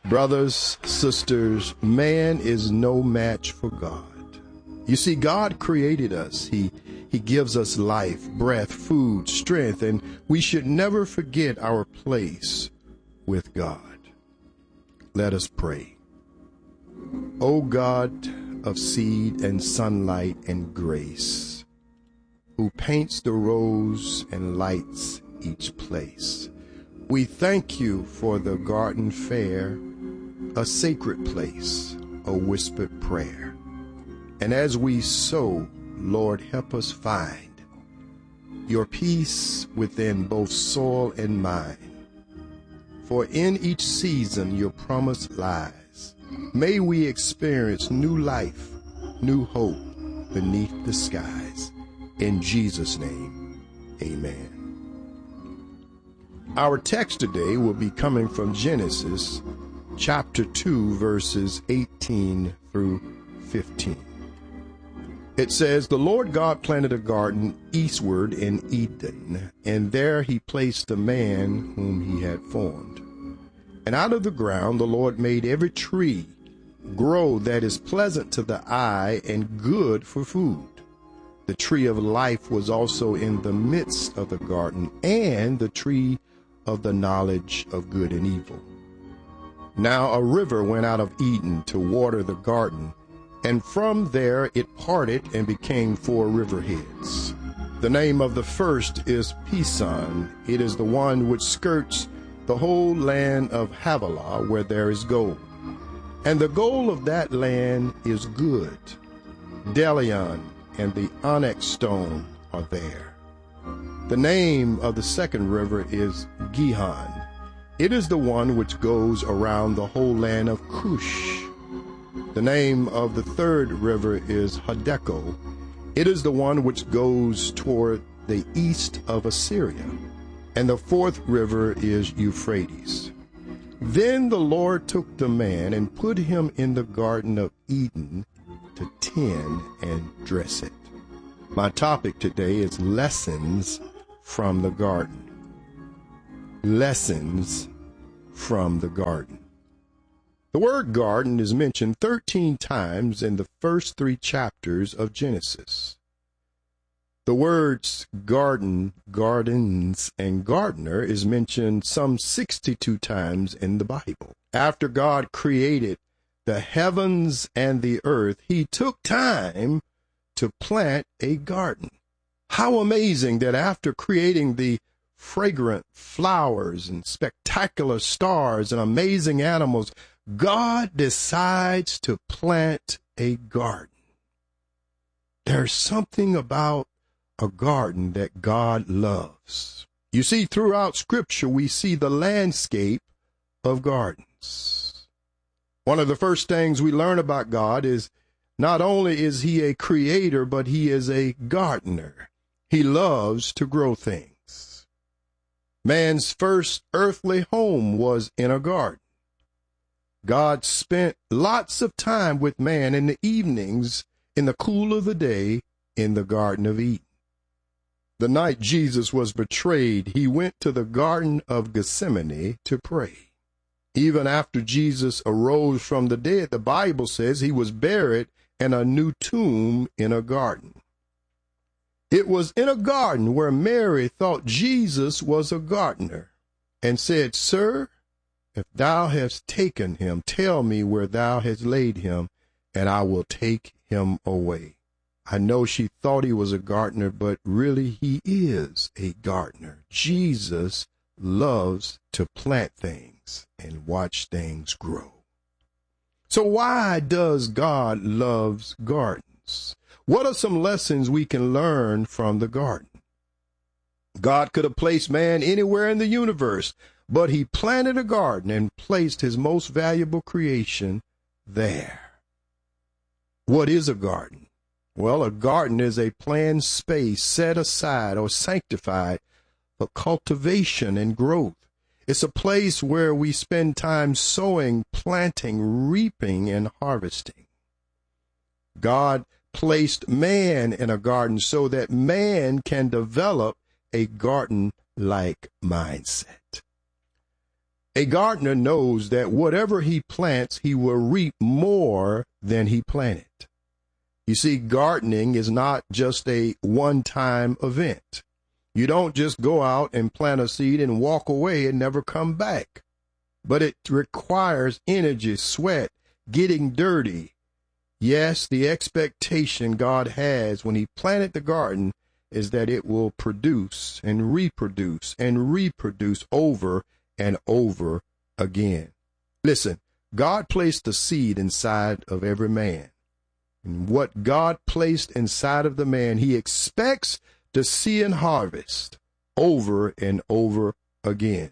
Brothers, sisters, man is no match for God. You see, God created us. He gives us life, breath, food, strength, and we should never forget our place with God. Let us pray. O God of seed and sunlight and grace, who paints the rose and lights each place, we thank you for the garden fair, a sacred place, a whispered prayer. And as we sow, Lord, help us find your peace within both soul and mind. For in each season your promise lies. May we experience new life, new hope beneath the skies. In Jesus' name, amen. Our text today will be coming from Genesis chapter 2, verses 18 through 15. It says, "The Lord God planted a garden eastward in Eden, and there he placed the man whom he had formed. And out of the ground the Lord made every tree grow that is pleasant to the eye and good for food. The tree of life was also in the midst of the garden, and the tree of the knowledge of good and evil. Now a river went out of Eden to water the garden, and from there it parted and became 4 riverheads. The name of the first is Pison. It is the one which skirts the whole land of Havilah, where there is gold. And the gold of that land is good. Delion and the onyx stone are there. The name of the second river is Gihon. It is the one which goes around the whole land of Cush. The name of the third river is Hiddekel. It is the one which goes toward the east of Assyria. And the fourth river is Euphrates. Then the Lord took the man and put him in the Garden of Eden to tend and dress it." My topic today is lessons from the garden. Lessons from the garden. The word garden is mentioned 13 times in the first 3 chapters of Genesis. The words garden, gardens, and gardener is mentioned some 62 times in the Bible. After God created the heavens and the earth, he took time to plant a garden. How amazing that after creating the fragrant flowers and spectacular stars and amazing animals, God decides to plant a garden. There's something about a garden that God loves. You see, throughout Scripture, we see the landscape of gardens. One of the first things we learn about God is not only is he a creator, but he is a gardener. He loves to grow things. Man's first earthly home was in a garden. God spent lots of time with man in the evenings, in the cool of the day, in the Garden of Eden. The night Jesus was betrayed, he went to the Garden of Gethsemane to pray. Even after Jesus arose from the dead, the Bible says he was buried in a new tomb in a garden. It was in a garden where Mary thought Jesus was a gardener and said, "Sir, if thou hast taken him, tell me where thou hast laid him, and I will take him away." I know she thought he was a gardener, but really he is a gardener. Jesus loves to plant things and watch things grow. So why does God love gardens? What are some lessons we can learn from the garden? God could have placed man anywhere in the universe, but he planted a garden and placed his most valuable creation there. What is a garden? Well, a garden is a planned space set aside or sanctified for cultivation and growth. It's a place where we spend time sowing, planting, reaping, and harvesting. God placed man in a garden so that man can develop a garden-like mindset. A gardener knows that whatever he plants, he will reap more than he planted. You see, gardening is not just a one-time event. You don't just go out and plant a seed and walk away and never come back. But it requires energy, sweat, getting dirty. Yes, the expectation God has when he planted the garden is that it will produce and reproduce over and over again. Listen, God placed the seed inside of every man. And what God placed inside of the man, he expects to see and harvest over and over again.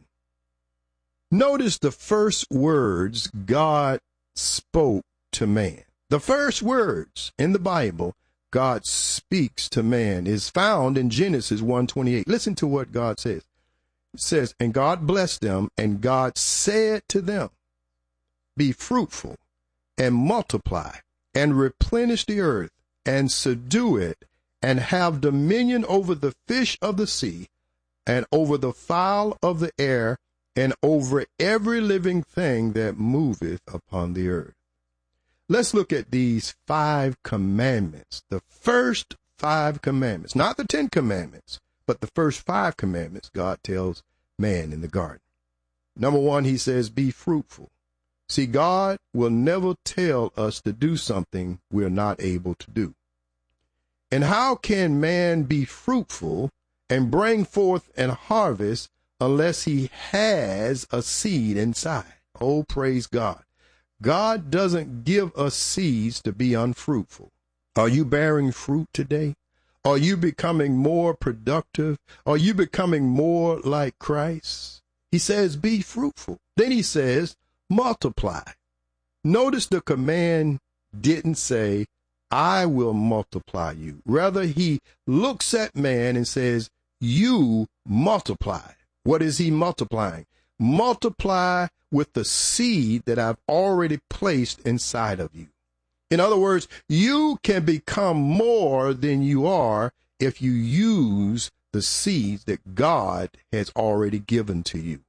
Notice the first words God spoke to man. The first words in the Bible God speaks to man is found in Genesis 1:28. Listen to what God says. It says, and God blessed them, and God said to them, be fruitful and multiply and replenish the earth and subdue it and have dominion over the fish of the sea and over the fowl of the air and over every living thing that moveth upon the earth. Let's look at these 5 commandments, the first 5 commandments, not the 10 commandments, but the first 5 commandments God tells man in the garden. Number 1, he says, be fruitful. See, God will never tell us to do something we're not able to do. And how can man be fruitful and bring forth and harvest unless he has a seed inside? Oh, praise God. God doesn't give us seeds to be unfruitful. Are you bearing fruit today? Are you becoming more productive? Are you becoming more like Christ? He says, be fruitful. Then he says, multiply. Notice the command didn't say, I will multiply you. Rather, he looks at man and says, you multiply. What is he multiplying? Multiply with the seed that I've already placed inside of you. In other words, you can become more than you are if you use the seeds that God has already given to you.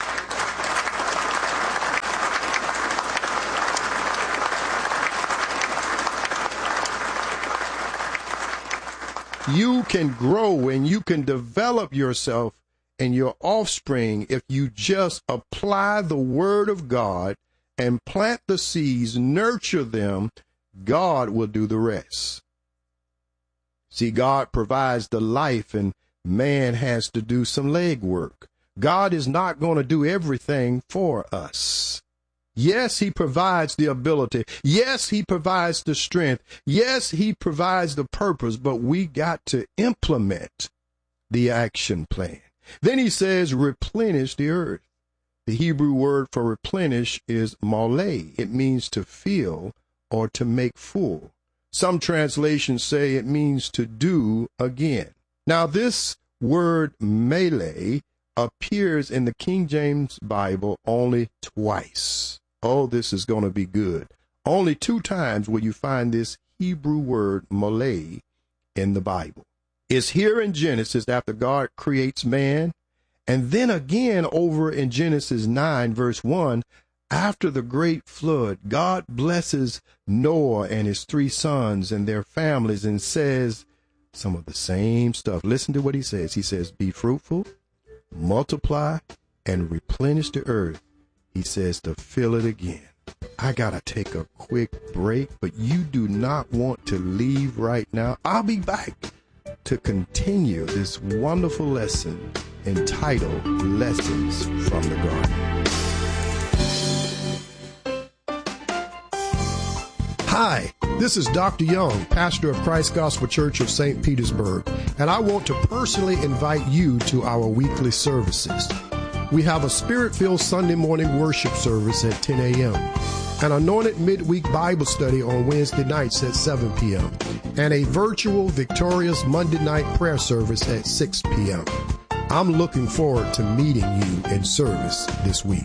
You can grow and you can develop yourself and your offspring if you just apply the word of God and plant the seeds, nurture them. God will do the rest. See, God provides the life and man has to do some legwork. God is not going to do everything for us. Yes, he provides the ability. Yes, he provides the strength. Yes, he provides the purpose, but we got to implement the action plan. Then he says, replenish the earth. The Hebrew word for replenish is maleh. It means to fill or to make full. Some translations say it means to do again. Now, this word melee appears in the King James Bible only twice. Oh, this is going to be good. Only 2 times will you find this Hebrew word maleh in the Bible. It's here in Genesis after God creates man, and then again over in Genesis 9, verse 1, after the great flood, God blesses Noah and his 3 sons and their families and says some of the same stuff. Listen to what he says. He says, be fruitful, multiply, and replenish the earth. He says to fill it again. I got to take a quick break, but you do not want to leave right now. I'll be back to continue this wonderful lesson entitled Lessons from the Garden. Hi, this is Dr. Young, pastor of Christ Gospel Church of St. Petersburg, and I want to personally invite you to our weekly services. We have a Spirit-filled Sunday morning worship service at 10 a.m., an anointed midweek Bible study on Wednesday nights at 7 p.m., and a virtual Victorious Monday night prayer service at 6 p.m. I'm looking forward to meeting you in service this week.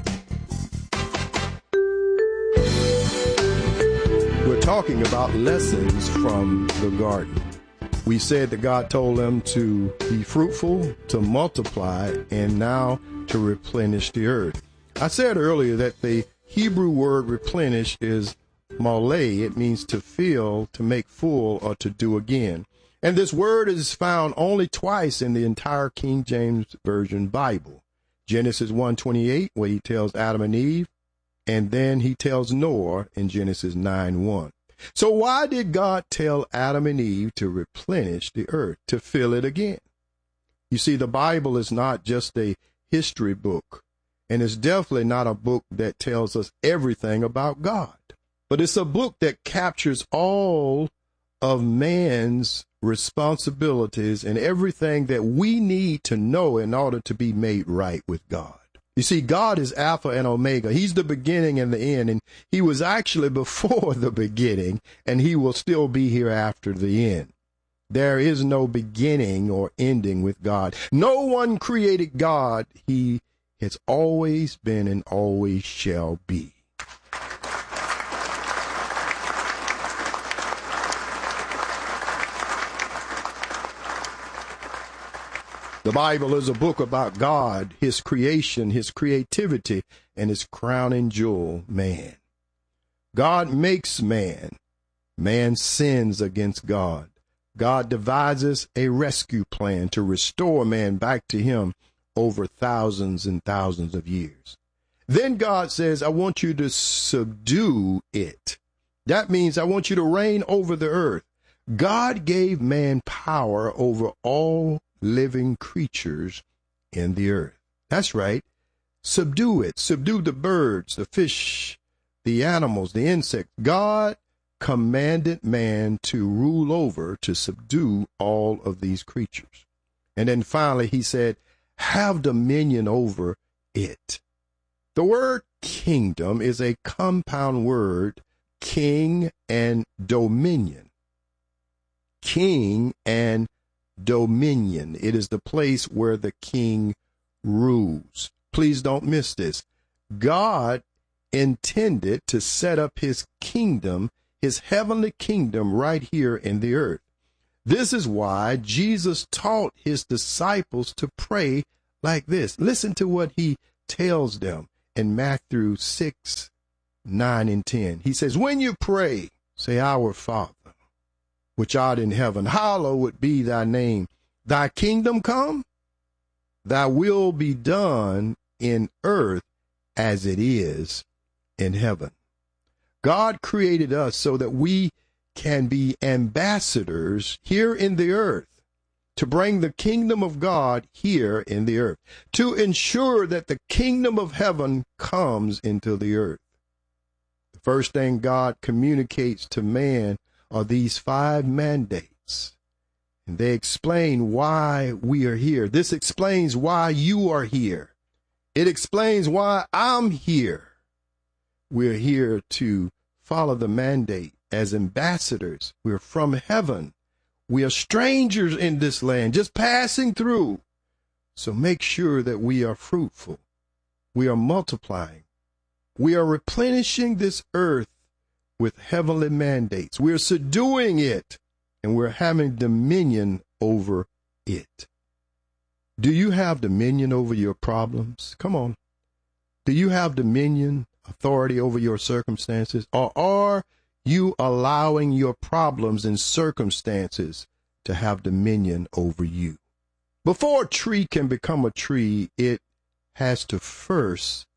We're talking about lessons from the garden. We said that God told them to be fruitful, to multiply, and now to replenish the earth. I said earlier that the Hebrew word replenish is malay. It means to fill, to make full, or to do again. And this word is found only twice in the entire King James Version Bible. Genesis 1:28, where he tells Adam and Eve, and then he tells Noah in Genesis 9:1. So why did God tell Adam and Eve to replenish the earth, to fill it again? You see, the Bible is not just a history book, and it's definitely not a book that tells us everything about God, but it's a book that captures all of man's responsibilities and everything that we need to know in order to be made right with God. You see, God is Alpha and Omega. He's the beginning and the end, and he was actually before the beginning, and he will still be here after the end. There is no beginning or ending with God. No one created God. He has always been and always shall be. The Bible is a book about God, his creation, his creativity, and his crowning jewel, man. God makes man. Man sins against God. God devises a rescue plan to restore man back to him over thousands and thousands of years. Then God says, I want you to subdue it. That means I want you to reign over the earth. God gave man power over all living creatures in the earth. That's right. Subdue it. Subdue the birds, the fish, the animals, the insects. God commanded man to rule over, to subdue all of these creatures. And then finally he said, have dominion over it. The word kingdom is a compound word, king and dominion. King and dominion. It is the place where the king rules. Please don't miss this. God intended to set up his kingdom, his heavenly kingdom, right here in the earth. This is why Jesus taught his disciples to pray like this. Listen to what he tells them in Matthew 6, 9, and 10. He says, when you pray, say, Our Father, which art in heaven, hallowed be thy name. Thy kingdom come, thy will be done in earth as it is in heaven. God created us so that we can be ambassadors here in the earth, to bring the kingdom of God here in the earth, to ensure that the kingdom of heaven comes into the earth. The first thing God communicates to man are these 5 mandates, and they explain why we are here. This explains why you are here. It explains why I'm here. We're here to follow the mandate as ambassadors. We're from heaven. We are strangers in this land, just passing through. So make sure that we are fruitful. We are multiplying. We are replenishing this earth with heavenly mandates. We're subduing it, and we're having dominion over it. Do you have dominion over your problems? Come on. Do you have dominion, authority over your circumstances? Or are you allowing your problems and circumstances to have dominion over you? Before a tree can become a tree, it has to first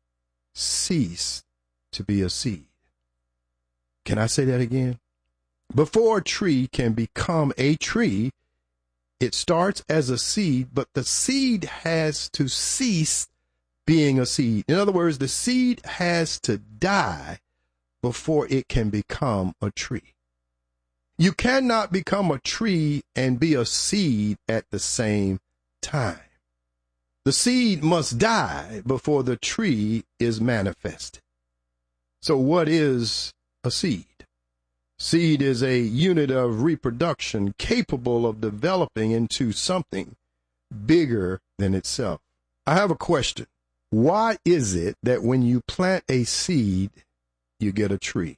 cease to be a seed. Can I say that again? Before a tree can become a tree, it starts as a seed, but the seed has to cease being a seed. In other words, the seed has to die before it can become a tree. You cannot become a tree and be a seed at the same time. The seed must die before the tree is manifested. So what is a seed? Seed is a unit of reproduction capable of developing into something bigger than itself. I have a question. Why is it that when you plant a seed, you get a tree?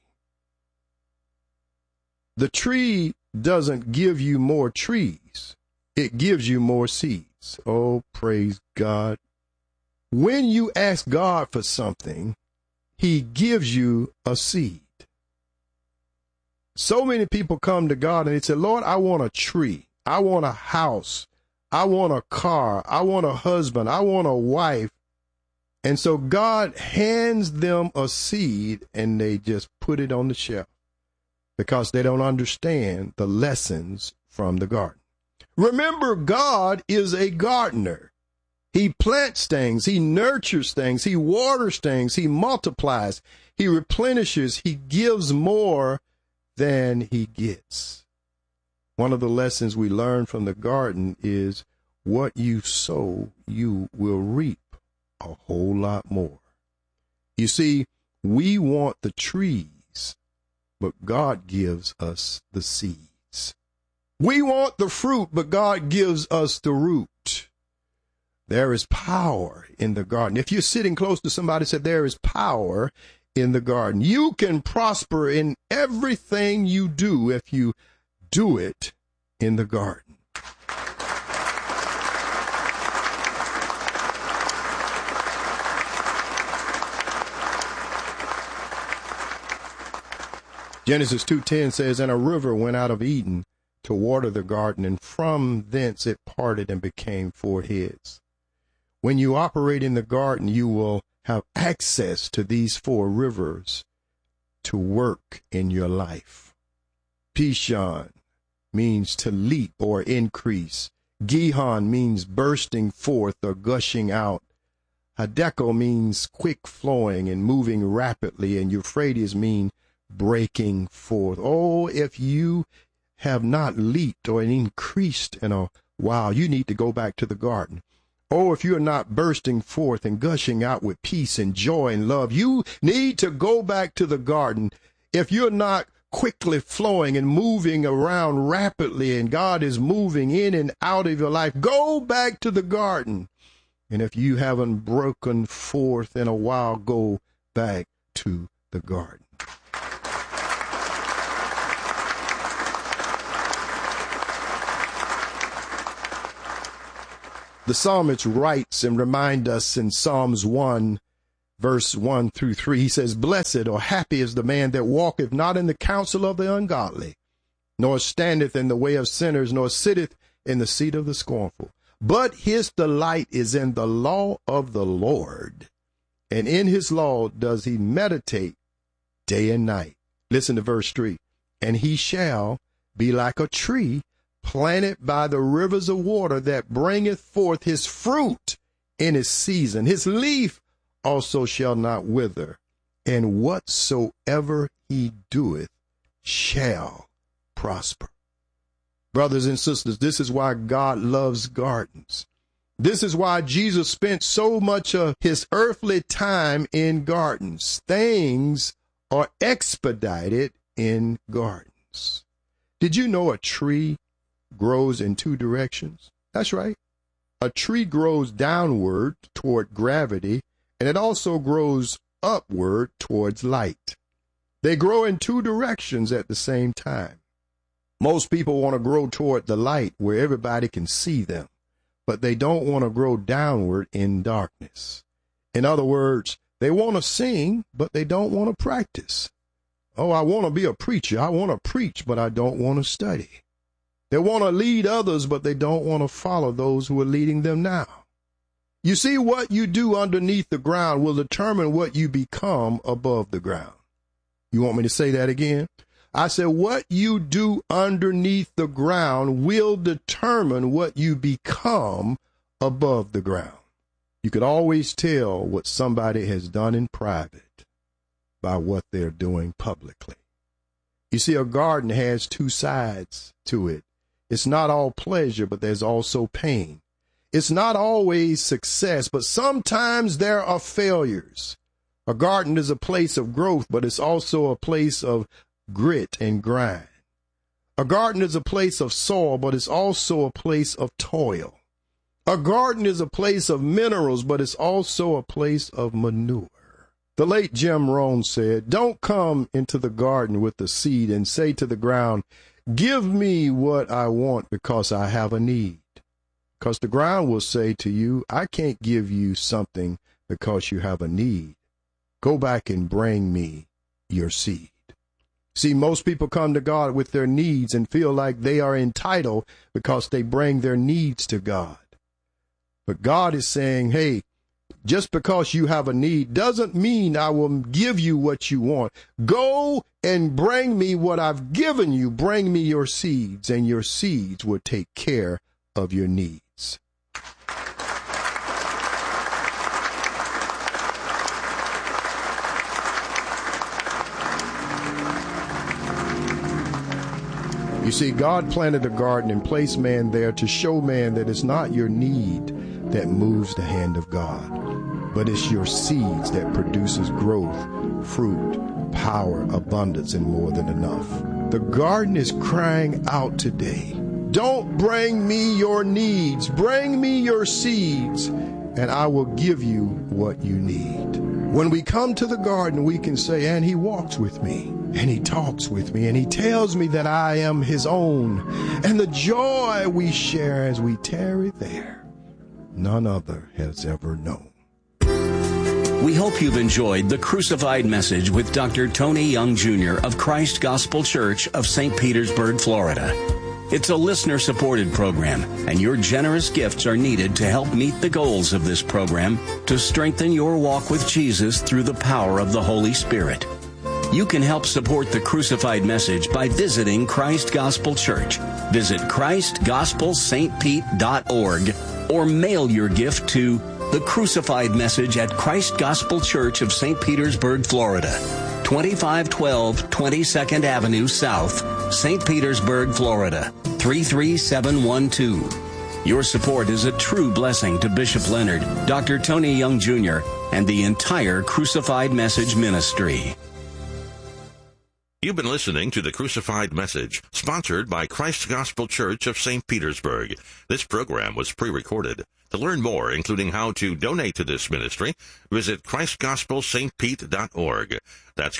The tree doesn't give you more trees. It gives you more seeds. Oh, praise God. When you ask God for something, he gives you a seed. So many people come to God and they say, Lord, I want a tree. I want a house. I want a car. I want a husband. I want a wife. And so God hands them a seed and they just put it on the shelf because they don't understand the lessons from the garden. Remember, God is a gardener. He plants things. He nurtures things. He waters things. He multiplies. He replenishes. He gives more than he gets. One of the lessons we learn from the garden is what you sow, you will reap a whole lot more. You see, we want the trees, but God gives us the seeds. We want the fruit, but God gives us the root. There is power in the garden. If you're sitting close to somebody, say there is power in the garden. You can prosper in everything you do if you do it in the garden. Genesis 2:10 says, and a river went out of Eden to water the garden, and from thence it parted and became 4 heads. When you operate in the garden, you will have access to these 4 rivers to work in your life. Pishon means to leap or increase. Gihon means bursting forth or gushing out. Hiddekel means quick flowing and moving rapidly, and Euphrates mean breaking forth. Oh, if you have not leaped or increased in a while, you need to go back to the garden. Oh, if you're not bursting forth and gushing out with peace and joy and love, you need to go back to the garden. If you're not quickly flowing and moving around rapidly and God is moving in and out of your life, go back to the garden. And if you haven't broken forth in a while, go back to the garden. The psalmist writes and reminds us in Psalms 1, verse 1 through 3, he says, blessed or happy is the man that walketh not in the counsel of the ungodly, nor standeth in the way of sinners, nor sitteth in the seat of the scornful. But his delight is in the law of the Lord, and in his law does he meditate day and night. Listen to verse 3. And he shall be like a tree planted by the rivers of water, that bringeth forth his fruit in his season. His leaf also shall not wither, and whatsoever he doeth shall prosper. Brothers and sisters, this is why God loves gardens. This is why Jesus spent so much of his earthly time in gardens. Things are expedited in gardens. Did you know a tree grows in 2 directions? That's right. A tree grows downward toward gravity, and it also grows upward towards light. They grow in 2 directions at the same time. Most people want to grow toward the light where everybody can see them, but they don't want to grow downward in darkness. In other words, they want to sing, but they don't want to practice. Oh, I want to be a preacher. I want to preach, but I don't want to study. They want to lead others, but they don't want to follow those who are leading them now. You see, what you do underneath the ground will determine what you become above the ground. You want me to say that again? I said, what you do underneath the ground will determine what you become above the ground. You could always tell what somebody has done in private by what they're doing publicly. You see, a garden has 2 sides to it. It's not all pleasure, but there's also pain. It's not always success, but sometimes there are failures. A garden is a place of growth, but it's also a place of grit and grind. A garden is a place of soil, but it's also a place of toil. A garden is a place of minerals, but it's also a place of manure. The late Jim Rohn said, don't come into the garden with the seed and say to the ground, give me what I want because I have a need. Because the ground will say to you, I can't give you something because you have a need. Go back and bring me your seed. See, most people come to God with their needs and feel like they are entitled because they bring their needs to God. But God is saying, hey, just because you have a need doesn't mean I will give you what you want. Go and bring me what I've given you. Bring me your seeds, and your seeds will take care of your needs. You see, God planted a garden and placed man there to show man that it's not your need that moves the hand of God, but it's your seeds that produces growth, fruit, power, abundance, and more than enough. The garden is crying out today. Don't bring me your needs. Bring me your seeds, and I will give you what you need. When we come to the garden, we can say, and he walks with me, and he talks with me, and he tells me that I am his own. And the joy we share as we tarry there, none other has ever known. We hope you've enjoyed the Crucified Message with Dr. Tony Young Jr. of Christ Gospel Church of St. Petersburg, Florida. It's a listener-supported program, and your generous gifts are needed to help meet the goals of this program to strengthen your walk with Jesus through the power of the Holy Spirit. You can help support the Crucified Message by visiting Christ Gospel Church. Visit ChristGospelSt.Pete.org or mail your gift to The Crucified Message at Christ Gospel Church of St. Petersburg, Florida, 2512 22nd Avenue South, St. Petersburg, Florida, 33712. Your support is a true blessing to Bishop Leonard, Dr. Tony Young Jr., and the entire Crucified Message ministry. You've been listening to The Crucified Message, sponsored by Christ Gospel Church of St. Petersburg. This program was pre-recorded. To learn more, including how to donate to this ministry, visit ChristGospelSt.Pete.org. That's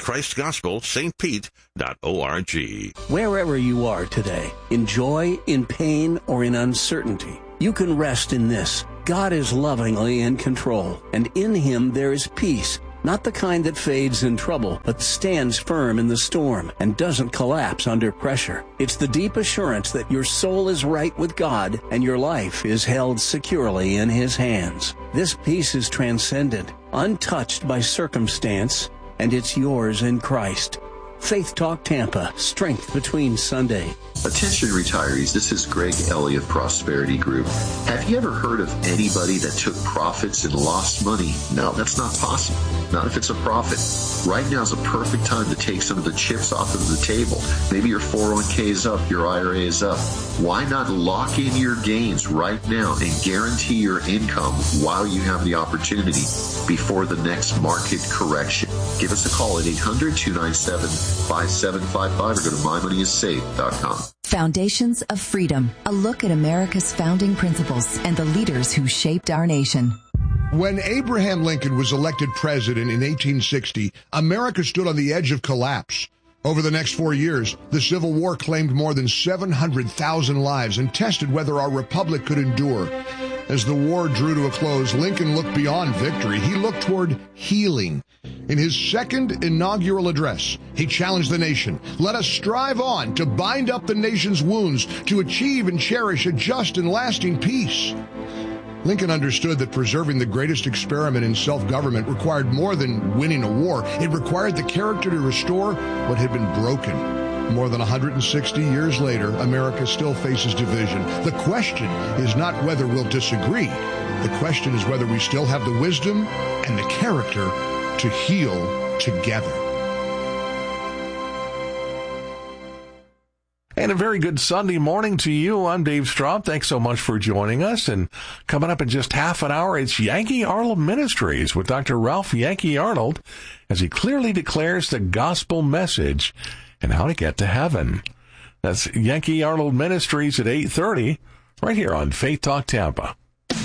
ChristGospelSt.Pete.org. Wherever you are today, in joy, in pain, or in uncertainty, you can rest in this. God is lovingly in control, and in him there is peace. Not the kind that fades in trouble, but stands firm in the storm and doesn't collapse under pressure. It's the deep assurance that your soul is right with God and your life is held securely in his hands. This peace is transcendent, untouched by circumstance, and it's yours in Christ. Faith Talk Tampa, Strength Between Sunday. Attention retirees, this is Greg Ellie of Prosperity Group. Have you ever heard of anybody that took profits and lost money? No, that's not possible. Not if it's a profit. Right now is a perfect time to take some of the chips off of the table. Maybe your 401k is up, your IRA is up. Why not lock in your gains right now and guarantee your income while you have the opportunity before the next market correction? Give us a call at 800-297-5755 or go to mymoneyissafe.com. Foundations of Freedom, a look at America's founding principles and the leaders who shaped our nation. When Abraham Lincoln was elected president in 1860, America stood on the edge of collapse. Over the next 4 years, the Civil War claimed more than 700,000 lives and tested whether our republic could endure. As the war drew to a close, Lincoln looked beyond victory. He looked toward healing. In his second inaugural address, he challenged the nation. Let us strive on to bind up the nation's wounds, to achieve and cherish a just and lasting peace. Lincoln understood that preserving the greatest experiment in self-government required more than winning a war. It required the character to restore what had been broken. More than 160 years later, America still faces division. The question is not whether we'll disagree. The question is whether we still have the wisdom and the character to heal together. And a very good Sunday morning to you. I'm Dave Straub. Thanks so much for joining us. And coming up in just half an hour, it's Yankee Arnold Ministries with Dr. Ralph Yankee Arnold as he clearly declares the gospel message and how to get to heaven. That's Yankee Arnold Ministries at 8:30 right here on Faith Talk Tampa.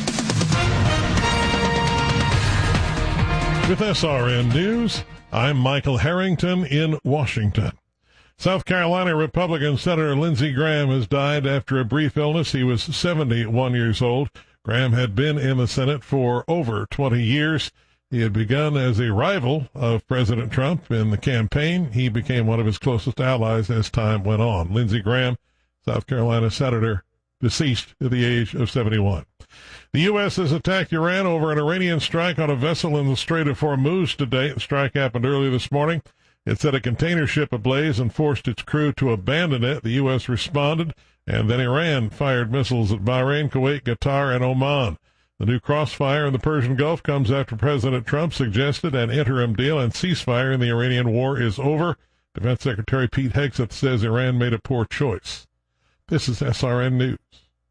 With SRN News, I'm Michael Harrington in Washington. South Carolina Republican Senator Lindsey Graham has died after a brief illness. He was 71 years old. Graham had been in the Senate for over 20 years. He had begun as a rival of President Trump in the campaign. He became one of his closest allies as time went on. Lindsey Graham, South Carolina senator, deceased at the age of 71. The U.S. has attacked Iran over an Iranian strike on a vessel in the Strait of Hormuz today. The strike happened early this morning. It set a container ship ablaze and forced its crew to abandon it. The U.S. responded, and then Iran fired missiles at Bahrain, Kuwait, Qatar, and Oman. The new crossfire in the Persian Gulf comes after President Trump suggested an interim deal and ceasefire in the Iranian war is over. Defense Secretary Pete Hegseth says Iran made a poor choice. This is SRN News.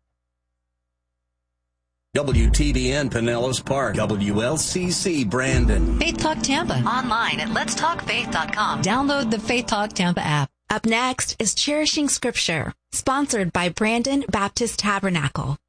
WTBN Pinellas Park, WLCC Brandon. Faith Talk Tampa. Online at letstalkfaith.com. Download the Faith Talk Tampa app. Up next is Cherishing Scripture, sponsored by Brandon Baptist Tabernacle.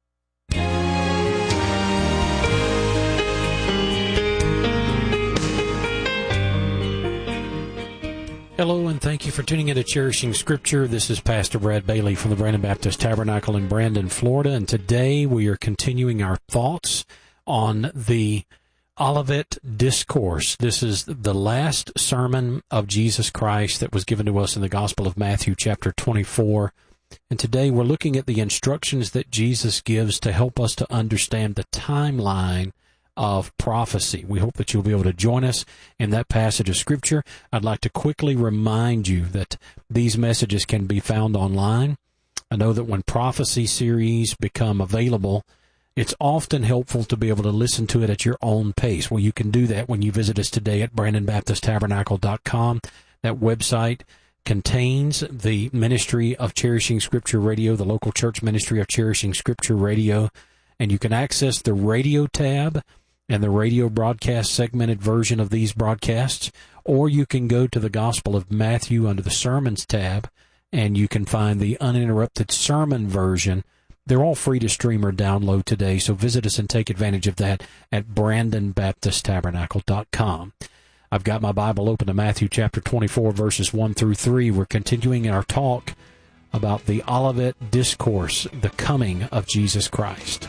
Hello, and thank you for tuning in to Cherishing Scripture. This is Pastor Brad Bailey from the Brandon Baptist Tabernacle in Brandon, Florida, and today we are continuing our thoughts on the Olivet Discourse. This is the last sermon of Jesus Christ that was given to us in the Gospel of Matthew, chapter 24. And today we're looking at the instructions that Jesus gives to help us to understand the timeline of prophecy. We hope that you'll be able to join us in that passage of Scripture. I'd like to quickly remind you that these messages can be found online. I know that when prophecy series become available, it's often helpful to be able to listen to it at your own pace. Well, you can do that when you visit us today at BrandonBaptistTabernacle.com. That website contains the ministry of Cherishing Scripture Radio, the local church ministry of Cherishing Scripture Radio, and you can access the radio tab and the radio broadcast segmented version of these broadcasts, or you can go to the Gospel of Matthew under the Sermons tab, and you can find the uninterrupted sermon version. They're all free to stream or download today, so visit us and take advantage of that at BrandonBaptistTabernacle.com. I've got my Bible open to Matthew chapter 24, verses 1 through 3. We're continuing our talk about the Olivet Discourse, the coming of Jesus Christ.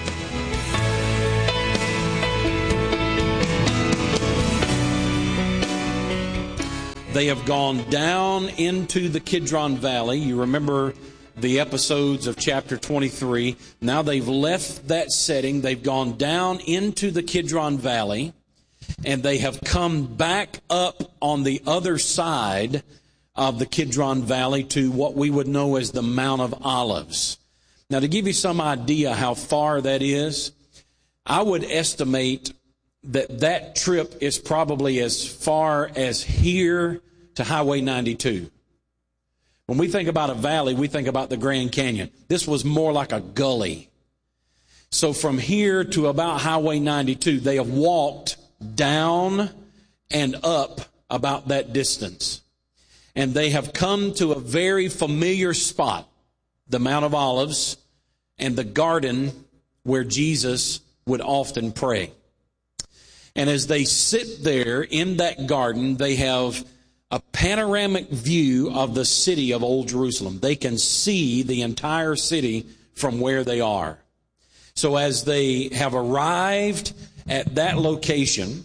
They have gone down into the Kidron Valley. You remember the episodes of chapter 23. Now they've left that setting. They've gone down into the Kidron Valley, and they have come back up on the other side of the Kidron Valley to what we would know as the Mount of Olives. Now, to give you some idea how far that is, I would estimate that that trip is probably as far as here to Highway 92. When we think about a valley, we think about the Grand Canyon. This was more like a gully. So from here to about Highway 92, they have walked down and up about that distance. And they have come to a very familiar spot, the Mount of Olives and the garden where Jesus would often pray. And as they sit there in that garden, they have a panoramic view of the city of Old Jerusalem. They can see the entire city from where they are. So as they have arrived at that location,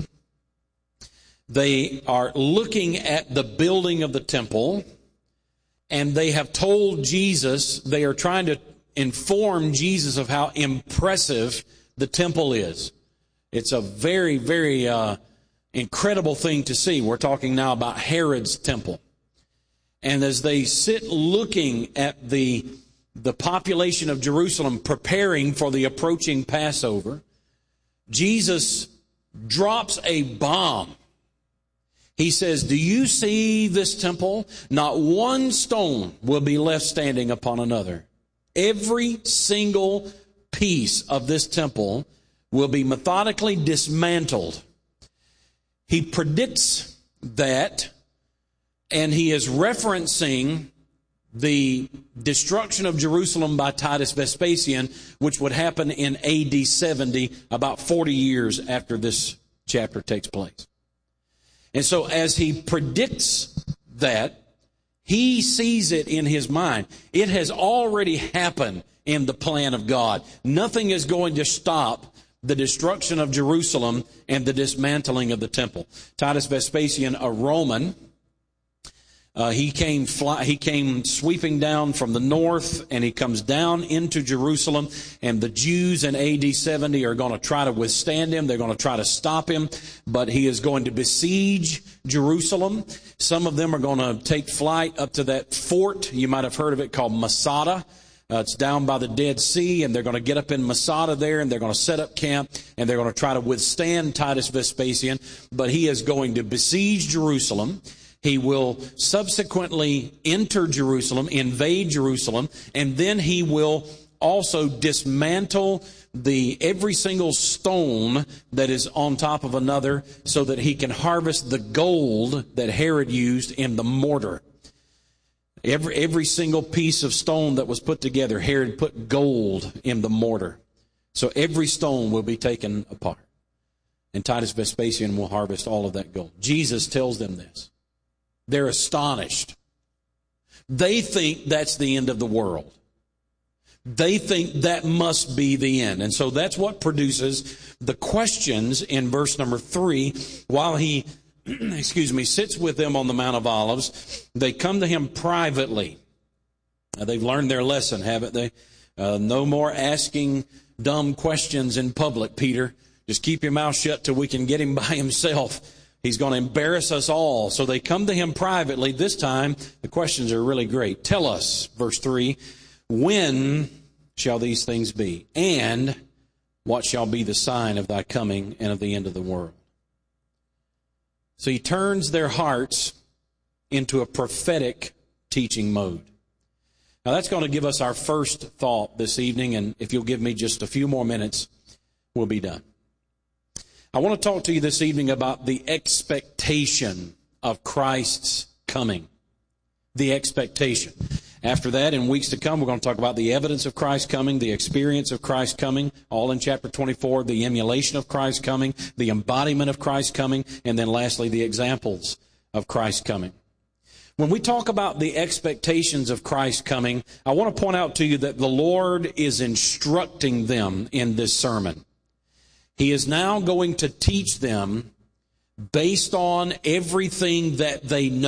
they are looking at the building of the temple, and they have told Jesus, they are trying to inform Jesus of how impressive the temple is. It's a very, very incredible thing to see. We're talking now about Herod's temple. And as they sit looking at the population of Jerusalem preparing for the approaching Passover, Jesus drops a bomb. He says, "Do you see this temple? Not one stone will be left standing upon another. Every single piece of this temple will be methodically dismantled." He predicts that, and he is referencing the destruction of Jerusalem by Titus Vespasian, which would happen in AD 70, about 40 years after this chapter takes place. And so as he predicts that, he sees it in his mind. It has already happened in the plan of God. Nothing is going to stop the destruction of Jerusalem and the dismantling of the temple. Titus Vespasian, a Roman, he came sweeping down from the north, and he comes down into Jerusalem, and the Jews in AD 70 are going to try to withstand him. They're going to try to stop him, but he is going to besiege Jerusalem. Some of them are going to take flight up to that fort. You might have heard of it, called Masada. It's down by the Dead Sea, and they're going to get up in Masada there, and they're going to set up camp, and they're going to try to withstand Titus Vespasian. But he is going to besiege Jerusalem. He will subsequently enter Jerusalem, invade Jerusalem, and then he will also dismantle every single stone that is on top of another, so that he can harvest the gold that Herod used in the mortar. Every single piece of stone that was put together, Herod put gold in the mortar. So every stone will be taken apart. And Titus Vespasian will harvest all of that gold. Jesus tells them this. They're astonished. They think that's the end of the world. They think that must be the end. And so that's what produces the questions in verse number 3. While he sits with them on the Mount of Olives, they come to him privately. Now, they've learned their lesson, haven't they? No more asking dumb questions in public, Peter. Just keep your mouth shut till we can get him by himself. He's going to embarrass us all. So they come to him privately. This time, the questions are really great. Tell us, verse 3, when shall these things be? And what shall be the sign of thy coming and of the end of the world? So he turns their hearts into a prophetic teaching mode. Now that's going to give us our first thought this evening, and if you'll give me just a few more minutes, we'll be done. I want to talk to you this evening about the expectation of Christ's coming. The expectation. After that, in weeks to come, we're going to talk about the evidence of Christ's coming, the experience of Christ's coming, all in chapter 24, the emulation of Christ's coming, the embodiment of Christ's coming, and then lastly, the examples of Christ's coming. When we talk about the expectations of Christ's coming, I want to point out to you that the Lord is instructing them in this sermon. He is now going to teach them based on everything that they know.